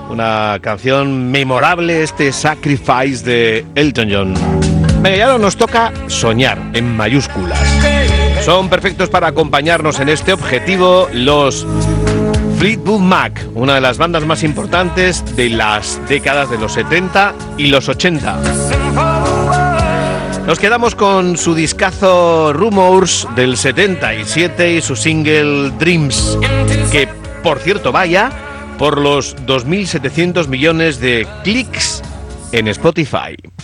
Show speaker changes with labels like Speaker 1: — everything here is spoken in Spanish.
Speaker 1: Una canción memorable, este Sacrifice de Elton John. Venga, ya nos toca soñar en mayúsculas. Son perfectos para acompañarnos en este objetivo los Fleetwood Mac, una de las bandas más importantes de las décadas de los 70 y los 80. Nos quedamos con su discazo Rumours del 77 y su single Dreams, que, por cierto, vaya por los 2.700 millones de clics en Spotify.